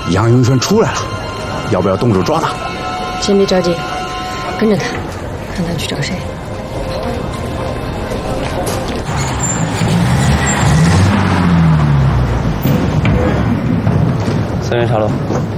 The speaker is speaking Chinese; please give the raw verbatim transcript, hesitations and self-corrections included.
杨永顺出来了，要不要动手抓他？ 先别着急，跟着他，看他去找谁。 三元茶楼。